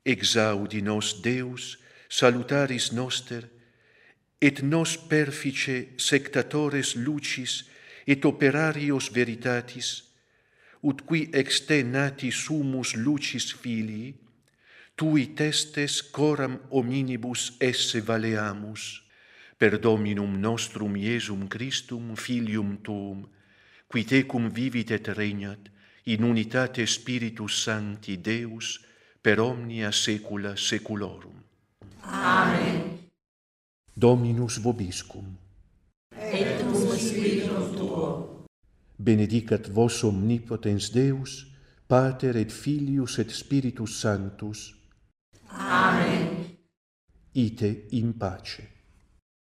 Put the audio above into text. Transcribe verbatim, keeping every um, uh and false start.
exaudi nos Deus, salutaris noster, et nos perfice sectatores lucis et operarios veritatis, ut qui ex te nati sumus lucis filii, tui testes coram hominibus esse valeamus, per Dominum nostrum Iesum Christum, Filium Tuum, qui tecum vivit et regnat, in unitate Spiritus Sancti Deus, per omnia saecula saeculorum. Amen. Dominus vobiscum. Et cum spiritum tuo. Benedicat vos omnipotens Deus, Pater et Filius et Spiritus Sanctus. Amen. Ite in pace.